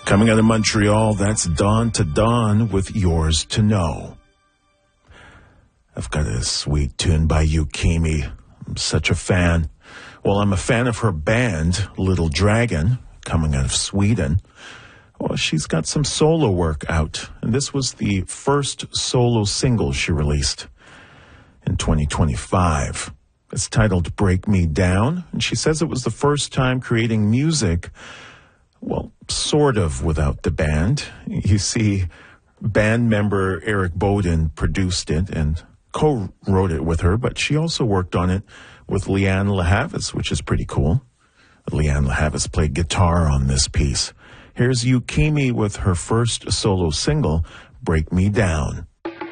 Coming out of Montreal, that's Dawn to Dawn with Yours to Know. I've got a sweet tune by Yukimi. I'm such a fan. Well, I'm a fan of her band, Little Dragon, coming out of Sweden. Well, she's got some solo work out, and this was the first solo single she released in 2025. It's titled Break Me Down, and she says it was the first time creating music, well, sort of without the band. You see, band member Eric Bowden produced it and co-wrote it with her, but she also worked on it with Leanne LaHavis, which is pretty cool. Leanne LaHavis played guitar on this piece. Here's Yukimi with her first solo single, Break Me Down.